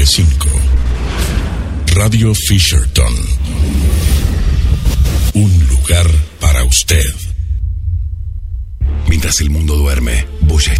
995. Radio Fisherton. Un lugar para usted. Mientras el mundo duerme,